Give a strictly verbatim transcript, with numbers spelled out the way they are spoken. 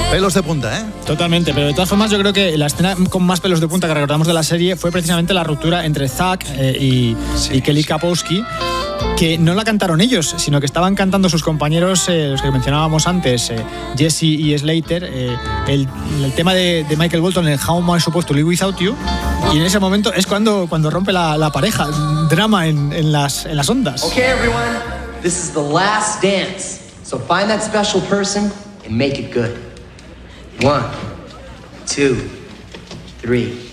Pelos de punta, ¿eh? Totalmente, pero de todas formas yo creo que la escena con más pelos de punta que recordamos de la serie fue precisamente la ruptura entre Zack eh, y, sí, y Kelly sí. Kapowski, que no la cantaron ellos, sino que estaban cantando sus compañeros, eh, los que mencionábamos antes, eh, Jesse y Slater, eh, el, el tema de, de Michael Bolton, el How Am I Supposed to Live Without You, y en ese momento es cuando, cuando rompe la, la pareja, drama en, en, las, en las ondas. Okay, everyone, this is the last dance, so find that special person and make it good. One, two, three.